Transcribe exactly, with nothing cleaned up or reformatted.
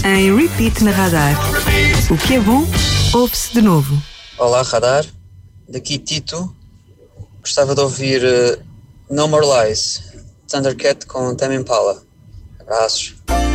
em repeat na Radar. O que é bom, ouve-se de novo. Olá, Radar. Daqui Tito. Gostava de ouvir uh, No More Lies, Thundercat com Tame Impala. Abraços.